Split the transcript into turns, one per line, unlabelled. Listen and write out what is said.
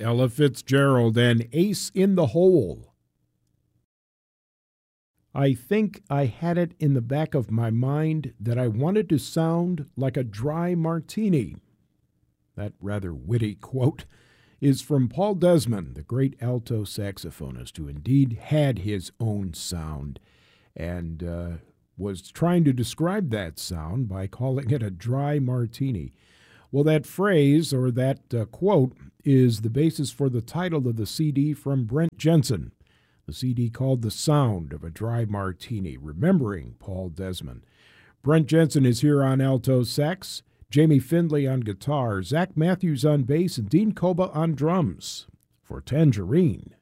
Ella Fitzgerald and Ace in the Hole. I think I had it in the back of my mind that I wanted to sound like a dry martini. That rather witty quote is from Paul Desmond, the great alto saxophonist who indeed had his own sound and was trying to describe that sound by calling it a dry martini. Well, that phrase or that quote is the basis for the title of the CD from Brent Jensen, the CD called The Sound of a Dry Martini, remembering Paul Desmond. Brent Jensen is here on alto sax, Jamie Findlay on guitar, Zach Matthews on bass, and Dean Koba on drums for Tangerine.